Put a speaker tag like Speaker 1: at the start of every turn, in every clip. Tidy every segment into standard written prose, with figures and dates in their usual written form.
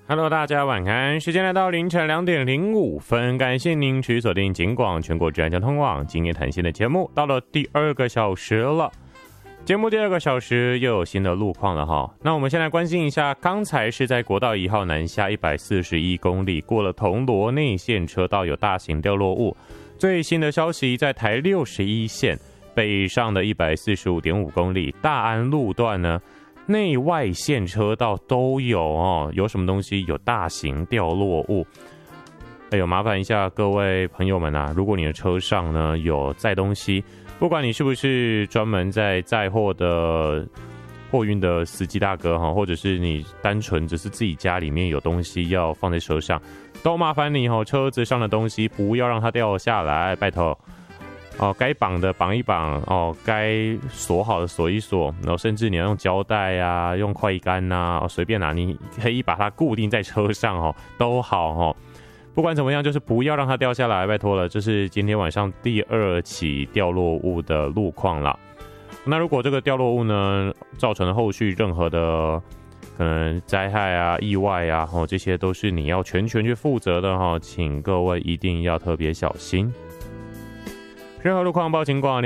Speaker 1: Hello， 大家晚安，时间来到凌晨2点05分，感谢您持续锁定警广全国治安交通网今夜谈心的节目，到了第2个小时了。节目第2个小时又有新的路况了哈。那我们先来关心一下，刚才是在国道1号南下141公里，过了铜锣内线车道有大型掉落物。最新的消息，在台61线北上的145.5公里，大安路段呢，内外线车道都有哦，有什么东西有大型掉落物？哎呦，麻烦一下各位朋友们啊，如果你的车上呢有载东西，不管你是不是专门在载货的货运的司机大哥哈，或者是你单纯只是自己家里面有东西要放在车上，都麻烦你哦，车子上的东西不要让它掉下来，拜托。哦，该绑的绑一绑哦，该锁好的锁一锁，然后甚至你要用胶带啊，用快干啊，哦，随便拿，你可以把它固定在车上哦，都好哦。不管怎么样，就是不要让它掉下来，拜托了。这是今天晚上第2起掉落物的路况啦。那如果这个掉落物呢，造成了后续任何的可能灾害啊、意外啊，哦，这些都是你要全权去负责的哈，请各位一定要特别小心。任何路况报警广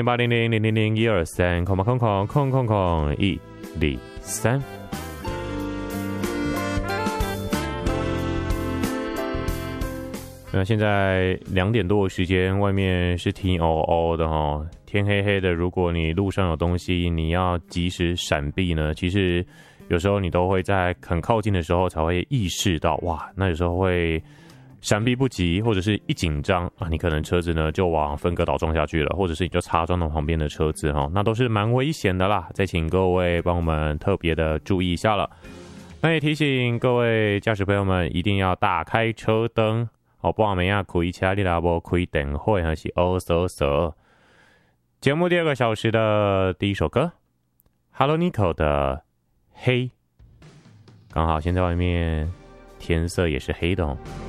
Speaker 1: 0800000123，08000000123。那现在2点多的时间，外面是挺欧欧的哈，天黑黑的。如果你路上有东西，你要及时闪避呢，其实有时候你都会在很靠近的时候才会意识到，哇，那有时候会闪避不及，或者是一紧张啊，你可能车子呢就往分隔岛撞下去了，或者是你就擦撞到旁边的车子哈，那都是蛮危险的啦。再请各位帮我们特别的注意一下了。那也提醒各位驾驶朋友们，一定要打开车灯。哦，半暝啊，开车你若无开电火，还是乌索索。节目第2个小时的第一首歌 ，Hello Nico 的黑，刚好现在外面天色也是黑的哦。